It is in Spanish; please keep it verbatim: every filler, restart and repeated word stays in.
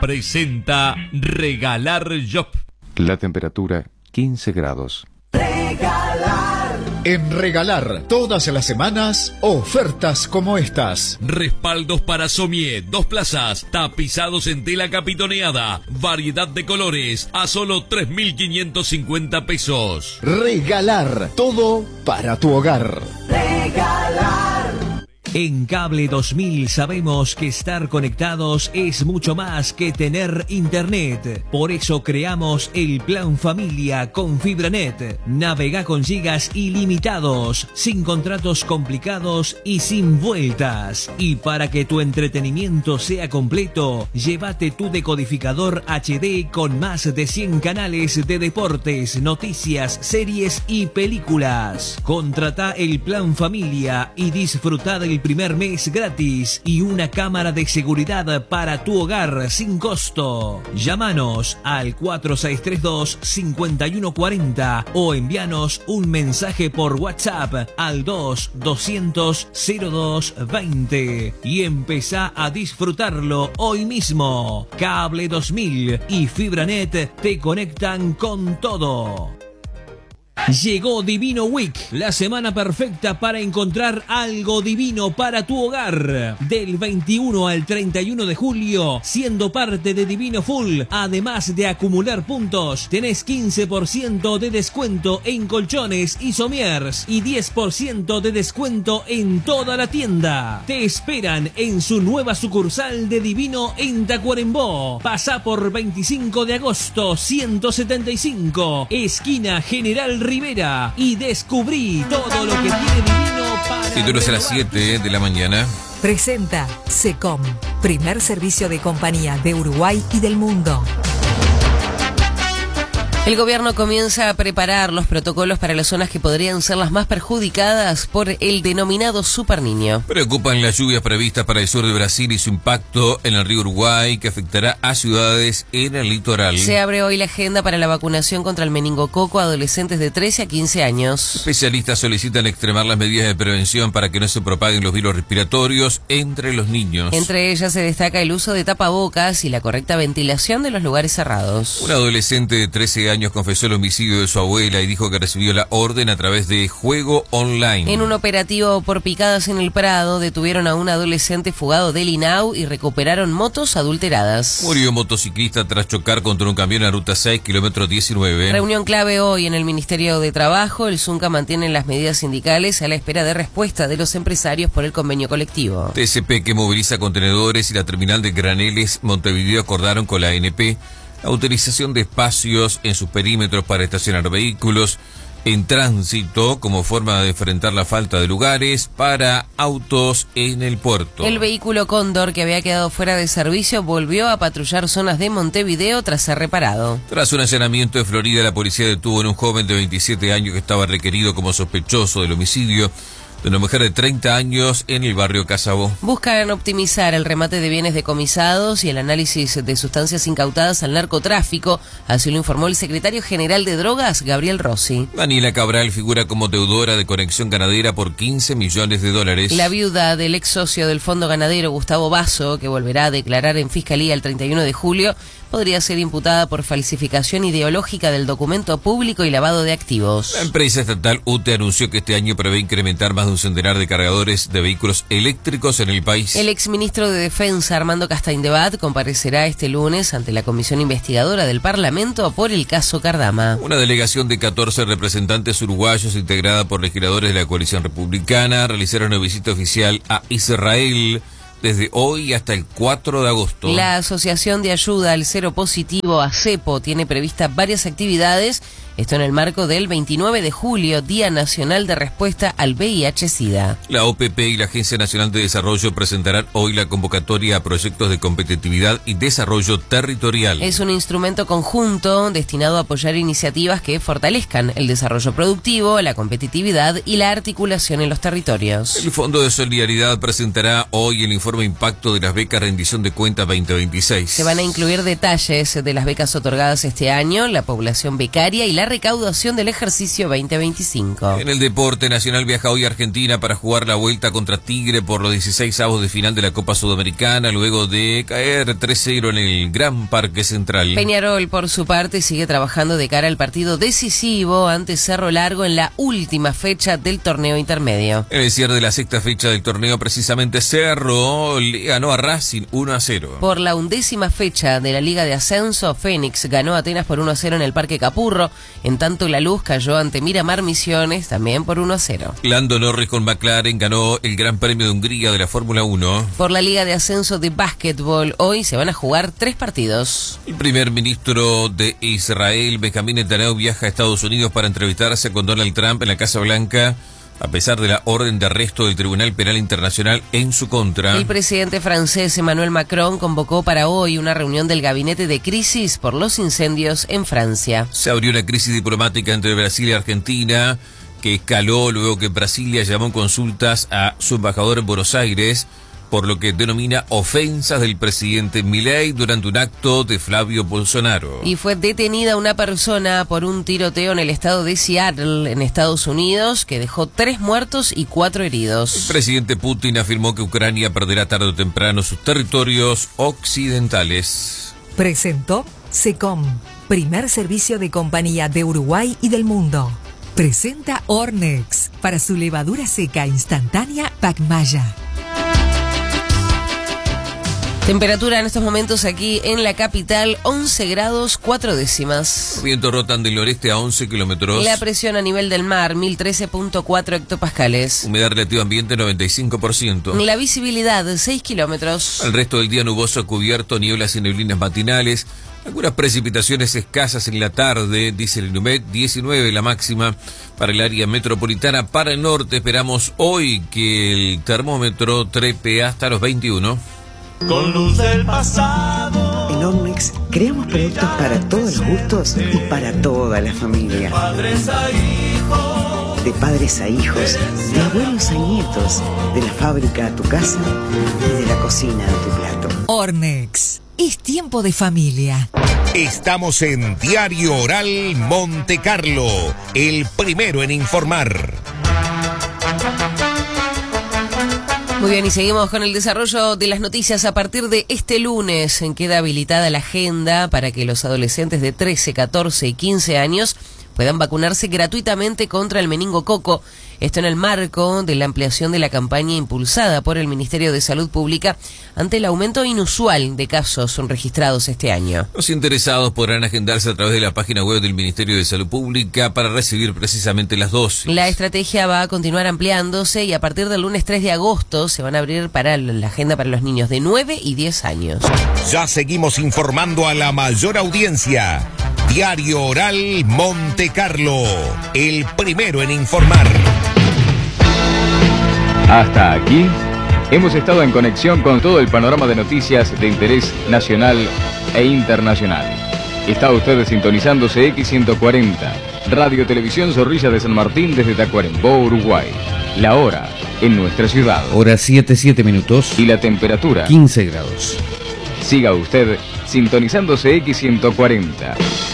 presenta Regalar Shop. La temperatura quince grados. Regalar. En Regalar, todas las semanas, ofertas como estas. Respaldos para somier, dos plazas, tapizados en tela capitoneada, variedad de colores, a solo tres mil quinientos cincuenta pesos. Regalar, todo para tu hogar. Regalar. En Cable dos mil sabemos que estar conectados es mucho más que tener internet. Por eso creamos el Plan Familia con FibraNet. Navega con gigas ilimitados, sin contratos complicados y sin vueltas. Y para que tu entretenimiento sea completo, llévate tu decodificador H D con más de cien canales de deportes, noticias, series y películas. Contrata el Plan Familia y disfruta del primer mes gratis y una cámara de seguridad para tu hogar sin costo. Llámanos al cuatro seis tres dos, cinco uno cuatro cero o envíanos un mensaje por WhatsApp al dos doscientos cero dos veinte y empezá a disfrutarlo hoy mismo. Cable dos mil y FibraNet te conectan con todo. Llegó Divino Week, la semana perfecta para encontrar algo divino para tu hogar. Del veintiuno al treinta y uno de julio, siendo parte de Divino Full, además de acumular puntos, tenés quince por ciento de descuento en colchones y somiers y diez por ciento de descuento en toda la tienda. Te esperan en su nueva sucursal de Divino en Tacuarembó. Pasá por veinticinco de agosto ciento setenta y cinco, esquina General Rivera, y descubrí todo lo que tiene divino para... Títulos a las siete de la mañana. Presenta SECOM, primer servicio de compañía de Uruguay y del mundo. El gobierno comienza a preparar los protocolos para las zonas que podrían ser las más perjudicadas por el denominado superniño. Preocupan las lluvias previstas para el sur de Brasil y su impacto en el río Uruguay, que afectará a ciudades en el litoral. Se abre hoy la agenda para la vacunación contra el meningococo a adolescentes de trece a quince años. Especialistas solicitan extremar las medidas de prevención para que no se propaguen los virus respiratorios entre los niños. Entre ellas se destaca el uso de tapabocas y la correcta ventilación de los lugares cerrados. Un adolescente de trece años confesó el homicidio de su abuela y dijo que recibió la orden a través de juego online. En un operativo por picadas en el Prado, detuvieron a un adolescente fugado del INAU y recuperaron motos adulteradas. Murió un motociclista tras chocar contra un camión en ruta seis, kilómetro diecinueve. Reunión clave hoy en el Ministerio de Trabajo. El Zunca mantiene las medidas sindicales a la espera de respuesta de los empresarios por el convenio colectivo. T S P, que moviliza contenedores, y la terminal de Graneles Montevideo acordaron con la A N P la utilización de espacios en sus perímetros para estacionar vehículos en tránsito como forma de enfrentar la falta de lugares para autos en el puerto. El vehículo Cóndor, que había quedado fuera de servicio, volvió a patrullar zonas de Montevideo tras ser reparado. Tras un allanamiento en Florida, la policía detuvo a un joven de veintisiete años que estaba requerido como sospechoso del homicidio de una mujer de treinta años en el barrio Casabó. Buscan optimizar el remate de bienes decomisados y el análisis de sustancias incautadas al narcotráfico, así lo informó el secretario general de Drogas, Gabriel Rossi. Daniela Cabral figura como deudora de Conexión Ganadera por quince millones de dólares. La viuda del ex socio del Fondo Ganadero, Gustavo Basso, que volverá a declarar en Fiscalía el treinta y uno de julio, podría ser imputada por falsificación ideológica del documento público y lavado de activos. La empresa estatal U T E anunció que este año prevé incrementar más de un centenar de cargadores de vehículos eléctricos en el país. El exministro de Defensa, Armando Castaindebat, comparecerá este lunes ante la Comisión Investigadora del Parlamento por el caso Cardama. Una delegación de catorce representantes uruguayos, integrada por legisladores de la coalición republicana, realizaron una visita oficial a Israel desde hoy hasta el cuatro de agosto. La Asociación de Ayuda al Cero Positivo, ACEPO, tiene previstas varias actividades, esto en el marco del veintinueve de julio, Día Nacional de Respuesta al V I H SIDA. La O P P y la Agencia Nacional de Desarrollo presentarán hoy la convocatoria a proyectos de competitividad y desarrollo territorial. Es un instrumento conjunto destinado a apoyar iniciativas que fortalezcan el desarrollo productivo, la competitividad y la articulación en los territorios. El Fondo de Solidaridad presentará hoy el informe informe impacto de las becas rendición de cuentas veinte veintiséis. Se van a incluir detalles de las becas otorgadas este año, la población becaria y la recaudación del ejercicio veinte veinticinco. En el deporte, Nacional viaja hoy a Argentina para jugar la vuelta contra Tigre por los dieciseisavos de final de la Copa Sudamericana, luego de caer tres cero en el Gran Parque Central. Peñarol, por su parte, sigue trabajando de cara al partido decisivo ante Cerro Largo en la última fecha del torneo intermedio. En el cierre de la sexta fecha del torneo, precisamente Cerro le ganó a Racing uno a cero. Por la undécima fecha de la Liga de Ascenso, Fénix ganó a Atenas por uno a cero en el Parque Capurro, en tanto La Luz cayó ante Miramar Misiones también por uno a cero. Lando Norris con McLaren ganó el Gran Premio de Hungría de la Fórmula uno. Por la Liga de Ascenso de Básquetbol, hoy se van a jugar tres partidos. El primer ministro de Israel, Benjamín Netanyahu, viaja a Estados Unidos para entrevistarse con Donald Trump en la Casa Blanca, a pesar de la orden de arresto del Tribunal Penal Internacional en su contra. El presidente francés Emmanuel Macron convocó para hoy una reunión del gabinete de crisis por los incendios en Francia. Se abrió una crisis diplomática entre Brasil y Argentina, que escaló luego que Brasilia llamó consultas a su embajador en Buenos Aires por lo que denomina ofensas del presidente Milei durante un acto de Flavio Bolsonaro. Y fue detenida una persona por un tiroteo en el estado de Seattle, en Estados Unidos, que dejó tres muertos y cuatro heridos. El presidente Putin afirmó que Ucrania perderá tarde o temprano sus territorios occidentales. Presentó SECOM, primer servicio de compañía de Uruguay y del mundo. Presenta Ornex, para su levadura seca instantánea Pacmaya. Temperatura en estos momentos aquí en la capital, once grados cuatro décimas. Vientos rotan del noreste a once kilómetros. La presión a nivel del mar, mil trece punto cuatro hectopascales. Humedad relativa ambiente, noventa y cinco por ciento. La visibilidad, seis kilómetros. El resto del día nuboso cubierto, nieblas y neblinas matinales. Algunas precipitaciones escasas en la tarde, dice el INUMED, diecinueve la máxima para el área metropolitana. Para el norte esperamos hoy que el termómetro trepe hasta los veintiuno. Con luz del pasado. En Ornex creamos productos para todos los gustos y para toda la familia. De padres a hijos. De padres a hijos, de abuelos a nietos, de la fábrica a tu casa y de la cocina a tu plato. Ornex, es tiempo de familia. Estamos en Diario Oral Monte Carlo, el primero en informar. Muy bien, y seguimos con el desarrollo de las noticias. A partir de este lunes queda habilitada la agenda para que los adolescentes de trece, catorce y quince años puedan vacunarse gratuitamente contra el meningococo. Esto en el marco de la ampliación de la campaña impulsada por el Ministerio de Salud Pública ante el aumento inusual de casos registrados este año. Los interesados podrán agendarse a través de la página web del Ministerio de Salud Pública para recibir precisamente las dosis. La estrategia va a continuar ampliándose y a partir del lunes tres de agosto se van a abrir para la agenda para los niños de nueve y diez años. Ya seguimos informando a la mayor audiencia. Diario Oral Monte Carlo, el primero en informar. Hasta aquí, hemos estado en conexión con todo el panorama de noticias de interés nacional e internacional. Está usted sintonizando C X ciento cuarenta, Radio Televisión Zorrilla de San Martín desde Tacuarembó, Uruguay. La hora en nuestra ciudad. Hora siete, siete minutos. Y la temperatura. quince grados. Siga usted sintonizando C X ciento cuarenta.